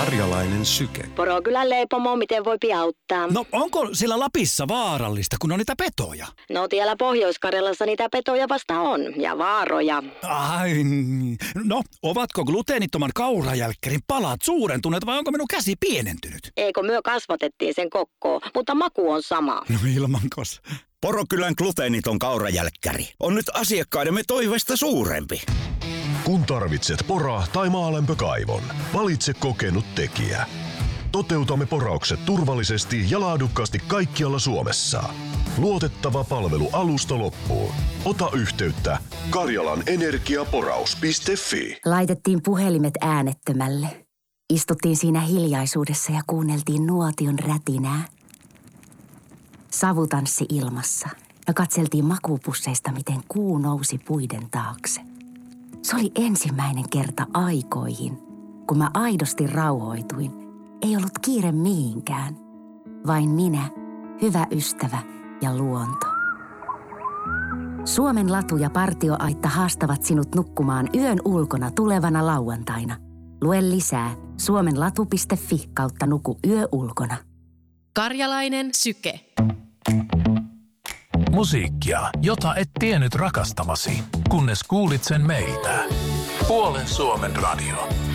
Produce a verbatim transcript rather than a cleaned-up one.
Karjalainen syke. Porokylän leipomo, miten voi auttaa? No onko sillä Lapissa vaarallista, kun on niitä petoja? No täällä Pohjois-Karjalassa niitä petoja vasta on, ja vaaroja. Ai, no ovatko gluteenittoman kaurajälkkärin palat suurentuneet vai onko minun käsi pienentynyt? Eikö myö kasvatettiin sen kokkoon, mutta maku on sama. No ilmankos. Porokylän gluteeniton kaurajälkkäri on nyt asiakkaidemme toiveesta suurempi. Kun tarvitset pora- tai maalämpökaivon, valitse kokenut tekijä. Toteutamme poraukset turvallisesti ja laadukkaasti kaikkialla Suomessa. Luotettava palvelu alusta loppuun. Ota yhteyttä karjalanenergiaporaus piste fi. Laitettiin puhelimet äänettömälle. Istuttiin siinä hiljaisuudessa ja kuunneltiin nuotion rätinää. Savu tanssi ilmassa ja katseltiin makuupusseista, miten kuu nousi puiden taakse. Se oli ensimmäinen kerta aikoihin, kun mä aidosti rauhoituin. Ei ollut kiire mihinkään. Vain minä, hyvä ystävä ja luonto. Suomen latu ja partioaitta haastavat sinut nukkumaan yön ulkona tulevana lauantaina. Lue lisää suomenlatu piste fi kautta nuku yö ulkona. Karjalainen syke. Musiikkia, jota et tiennyt rakastavasi, kunnes kuulit sen meiltä. Puolen Suomen radio.